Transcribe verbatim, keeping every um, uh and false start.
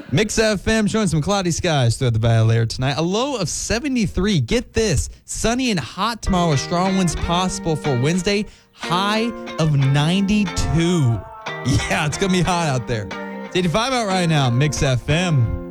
Mix F M showing some cloudy skies throughout the valley layer tonight. A low of seventy-three. Get this. Sunny and hot tomorrow with strong winds possible for Wednesday. High of ninety-two. Yeah, it's going to be hot out there. It's eighty-five out right now. Mix F M.